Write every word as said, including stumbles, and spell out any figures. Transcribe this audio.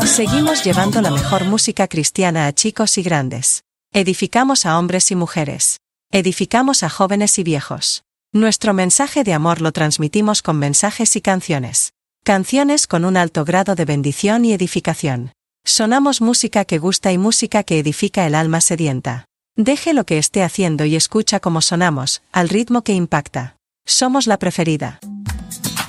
Seguimos llevando la mejor música cristiana a chicos y grandes. Edificamos a hombres y mujeres. Edificamos a jóvenes y viejos. Nuestro mensaje de amor lo transmitimos con mensajes y canciones. Canciones con un alto grado de bendición y edificación. Sonamos música que gusta y música que edifica el alma sedienta. Deje lo que esté haciendo y escucha cómo sonamos, al ritmo que impacta. Somos la preferida.